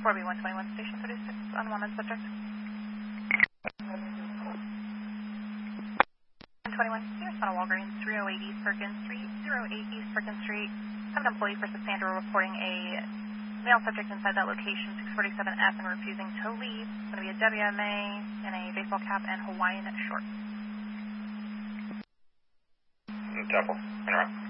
4B121, Station 36, unwanted subject. 121, you respond to Walgreens, 308 East Perkins Street, 08 East Perkins Street. Have an employee for Sandra reporting a male subject inside that location, 647F, and refusing to leave. It's going to be a WMA in a baseball cap and Hawaiian shorts. Temple, interrupt.